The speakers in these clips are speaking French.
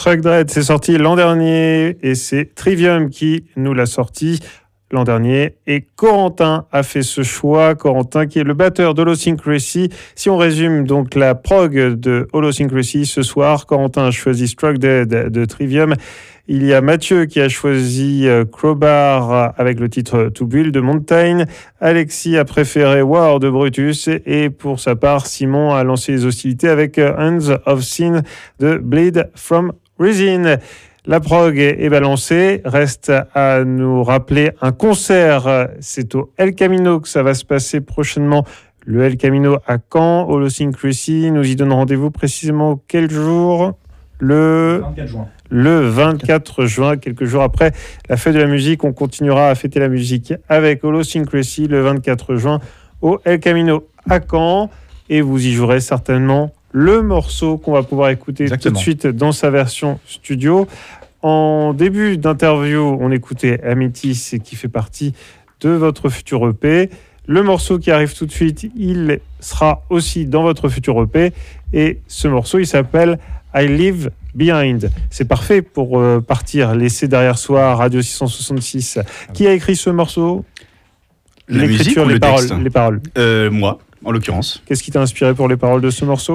Struck Dread, c'est sorti l'an dernier et c'est Trivium qui nous l'a sorti l'an dernier. Et Corentin a fait ce choix. Corentin qui est le batteur d'Holosyncracy. Si on résume donc la prog de Holosyncracy ce soir, Corentin a choisi Struck Dead de Trivium. Il y a Mathieu qui a choisi Crowbar avec le titre To Build de Mountain. Alexis a préféré War de Brutus. Et pour sa part, Simon a lancé les hostilités avec Hands of Sin de Bleed from Resin. La prog est balancée. Reste à nous rappeler un concert. C'est au El Camino que ça va se passer prochainement. Le El Camino à Caen, Holosyncracy. Nous y donnons rendez-vous précisément quel jour ? Le 24 juin. Le 24 juin, quelques jours après la fête de la musique. On continuera à fêter la musique avec Holosyncracy le 24 juin au El Camino à Caen. Et vous y jouerez certainement le morceau qu'on va pouvoir écouter tout de suite dans sa version studio. En début d'interview, on écoutait Amétis qui fait partie de votre futur EP. Le morceau qui arrive tout de suite, il sera aussi dans votre futur EP. Et ce morceau, il s'appelle I Leave Behind. C'est parfait pour partir, laisser derrière soi Radio 666. Qui a écrit ce morceau ? La musique ou le texte ? Les paroles. Moi, en l'occurrence. Qu'est-ce qui t'a inspiré pour les paroles de ce morceau ?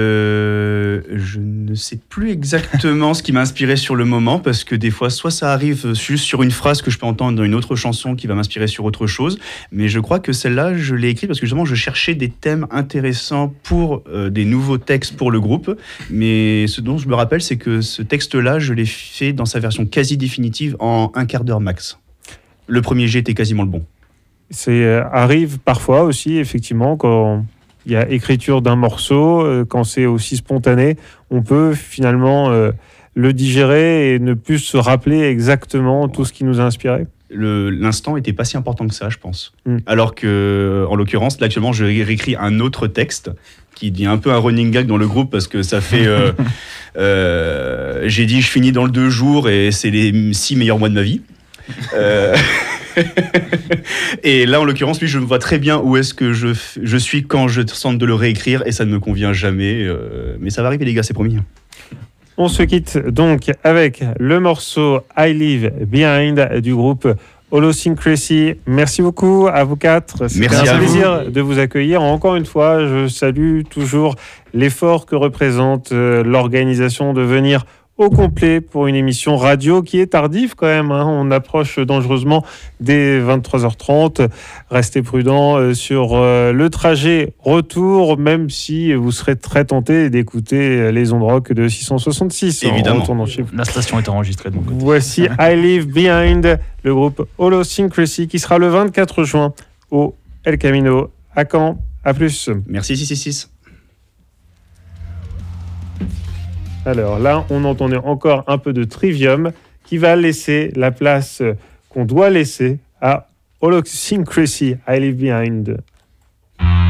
Je ne sais plus exactement ce qui m'a inspiré sur le moment, parce que des fois, soit ça arrive juste sur une phrase que je peux entendre dans une autre chanson qui va m'inspirer sur autre chose, mais je crois que celle-là, je l'ai écrite parce que justement, je cherchais des thèmes intéressants pour des nouveaux textes pour le groupe, mais ce dont je me rappelle, c'est que ce texte-là, je l'ai fait dans sa version quasi définitive en un quart d'heure max. Le premier jet était quasiment le bon. C'est arrive parfois aussi, effectivement, quand il y a écriture d'un morceau, quand c'est aussi spontané, on peut finalement le digérer et ne plus se rappeler exactement tout ce qui nous a inspiré. L'instant n'était pas si important que ça, je pense. Alors que, en l'occurrence, là, actuellement, je réécris un autre texte qui devient un peu un running gag dans le groupe parce que ça fait... j'ai dit, je finis dans le 2 jours et c'est les 6 meilleurs mois de ma vie. Et là, en l'occurrence, lui, je vois très bien où est-ce que je suis quand je tente de le réécrire et ça ne me convient jamais. Mais ça va arriver, les gars, c'est promis. On se quitte donc avec le morceau I Leave Behind du groupe Holosyncracy. Merci beaucoup à vous quatre. C'était un plaisir de vous accueillir. Encore une fois, je salue toujours l'effort que représente l'organisation de venir au complet pour une émission radio qui est tardive quand même. On approche dangereusement des 23h30. Restez prudents sur le trajet retour, même si vous serez très tentés d'écouter les ondes rock de 666. Évidemment. La station est enregistrée de mon côté. Voici I Leave Behind, le groupe Holosyncracy qui sera le 24 juin au El Camino à Caen. À plus. Merci 666. Alors là, on entendait encore un peu de Trivium qui va laisser la place qu'on doit laisser à Holosyncracy, I Leave Behind.